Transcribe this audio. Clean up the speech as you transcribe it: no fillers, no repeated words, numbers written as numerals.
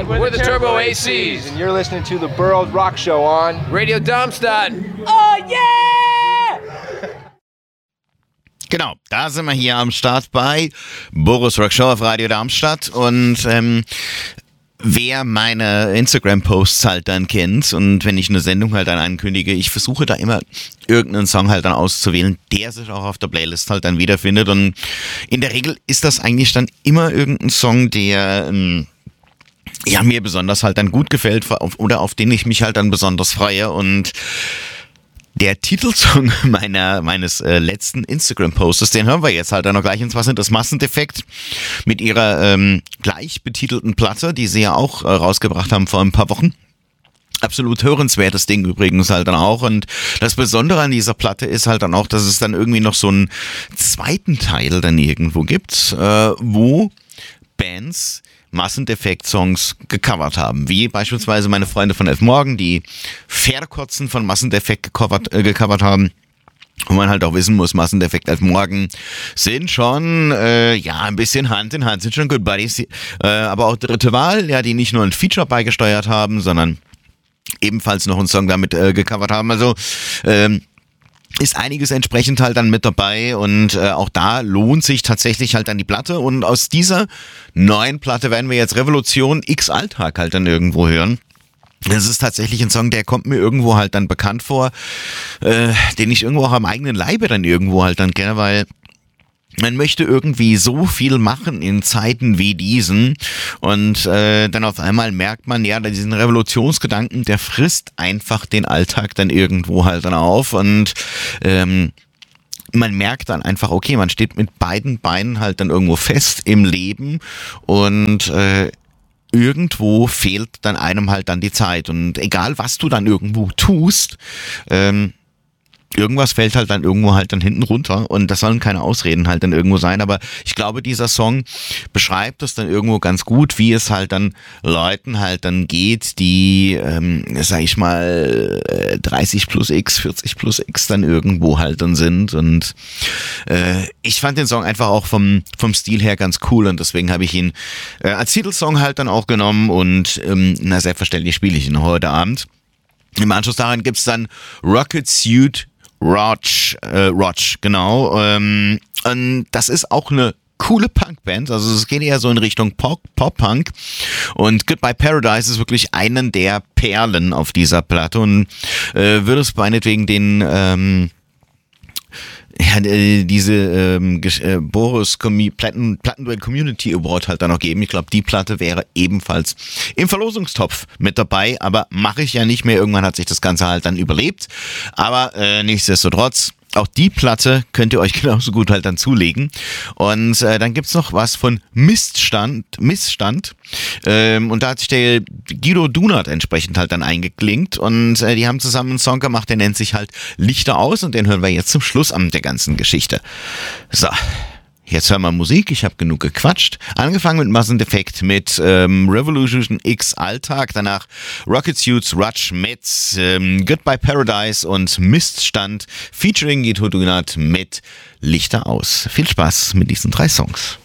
We're the Turbo ACs. And you're listening to the Burrows Rock Show on Radio Darmstadt. Oh yeah! Genau, da sind wir hier am Start bei Burrows Rock Show auf Radio Darmstadt und wer meine Instagram-Posts halt dann kennt und wenn ich eine Sendung halt dann ankündige, ich versuche da immer irgendeinen Song halt dann auszuwählen, der sich auch auf der Playlist halt dann wiederfindet und in der Regel ist das eigentlich dann immer irgendein Song, der mir besonders halt dann gut gefällt oder auf den ich mich halt dann besonders freue und der Titelsong meines letzten Instagram-Postes, den hören wir jetzt halt dann noch gleich ins Wasser, das Massendefekt mit ihrer gleich betitelten Platte, die sie ja auch rausgebracht haben vor ein paar Wochen. Absolut hörenswertes Ding übrigens halt dann auch und das Besondere an dieser Platte ist halt dann auch, dass es dann irgendwie noch so einen zweiten Teil dann irgendwo gibt, wo Bands Massendefekt-Songs gecovert haben, wie beispielsweise meine Freunde von Elf Morgen, die Verkotzen von Massendefekt gecovert haben. Und man halt auch wissen muss, Massendefekt Elf Morgen sind schon, ein bisschen Hand in Hand, sind schon Good Buddies, aber auch Dritte Wahl, ja, die nicht nur ein Feature beigesteuert haben, sondern ebenfalls noch einen Song damit gecovert haben, also, ist einiges entsprechend halt dann mit dabei und auch da lohnt sich tatsächlich halt dann die Platte und aus dieser neuen Platte werden wir jetzt Revolution X Alltag halt dann irgendwo hören. Das ist tatsächlich ein Song, der kommt mir irgendwo halt dann bekannt vor, den ich irgendwo auch am eigenen Leibe dann irgendwo halt dann kenne, weil man möchte irgendwie so viel machen in Zeiten wie diesen und dann auf einmal merkt man, ja, diesen Revolutionsgedanken, der frisst einfach den Alltag dann irgendwo halt dann auf und man merkt dann einfach, okay, man steht mit beiden Beinen halt dann irgendwo fest im Leben und irgendwo fehlt dann einem halt dann die Zeit und egal was du dann irgendwo tust, irgendwas fällt halt dann irgendwo halt dann hinten runter und das sollen keine Ausreden halt dann irgendwo sein, aber ich glaube, dieser Song beschreibt es dann irgendwo ganz gut, wie es halt dann Leuten halt dann geht, die, sag ich mal, 30 plus X, 40 plus X dann irgendwo halt dann sind und ich fand den Song einfach auch vom Stil her ganz cool und deswegen habe ich ihn als Titelsong halt dann auch genommen und selbstverständlich spiele ich ihn heute Abend. Im Anschluss daran gibt's dann Rocket Suit Roach, genau. Und das ist auch eine coole Punkband, also es geht eher so in Richtung Pop-Punk und Goodbye Paradise ist wirklich einen der Perlen auf dieser Platte und würde es meinetwegen den Boris Plattenduell Community Award halt dann noch geben. Ich glaube, die Platte wäre ebenfalls im Verlosungstopf mit dabei, aber mache ich ja nicht mehr. Irgendwann hat sich das Ganze halt dann überlebt. Aber nichtsdestotrotz, auch die Platte könnt ihr euch genauso gut halt dann zulegen. Und dann gibt's noch was von Missstand. Und da hat sich der Guido Dunert entsprechend halt dann eingeklinkt. Und die haben zusammen einen Song gemacht, der nennt sich halt Lichter aus. Und den hören wir jetzt zum Schluss an der ganzen Geschichte. So. Jetzt hören wir Musik, ich habe genug gequatscht. Angefangen mit Massendefekt, mit Revolution X Alltag, danach Rocket Suits Rush mit Goodbye Paradise und Miststand featuring Guido Dunert mit Lichter aus. Viel Spaß mit diesen 3 Songs.